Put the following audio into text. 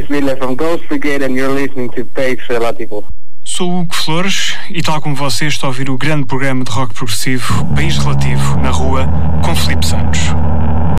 Villa from Ghost Brigade and you're listening to Base Relativo. Sou o Hugo Flores e, tal como você, estou a ouvir o grande programa de rock progressivo País Relativo, na Rua, com Filipe Santos.